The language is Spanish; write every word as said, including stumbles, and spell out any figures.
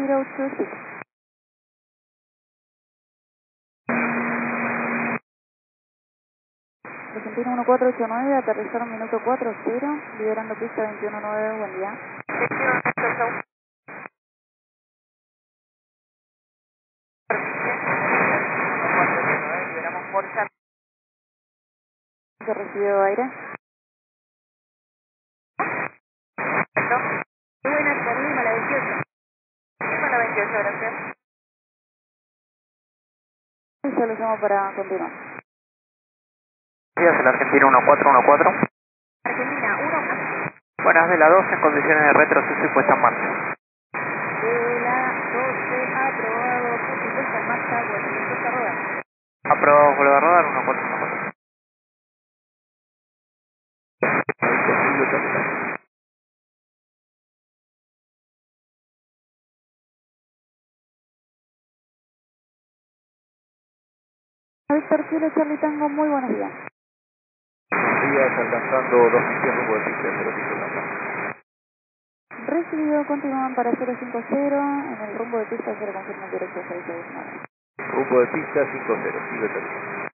zero two six. Argentina uno cuatro ocho nueve, aterrizaron minuto cuatro cero, liberando pista veintiuno nueve, buen día. Liberamos Porsche. ¿Se recibió aire? Muy buenas, con Lima, la veintiocho. Lima, la veintiocho, gracias. Y ya lo llamo para continuar. Días, el Argentina uno cuatro uno cuatro. Argentina uno. Buenas, de la dos en condiciones de retroceso y puesta en marcha. De la doce, aprobado, puesta y puesta en marcha, bueno, y puesta a rodar. Aprobado, vuelvo a rodar, uno cuatro uno cuatro. Víctor Chile, Charlie Tango, muy buenos días. Buenos días, alcanzando dos mil rumbo de pista cero cinco Lambda. Recibido, continúan para cero cinco cero, en el rumbo de pista se le confirma el directo seis seis nueve. Rumbo de pista cinco cero, sigue terminando.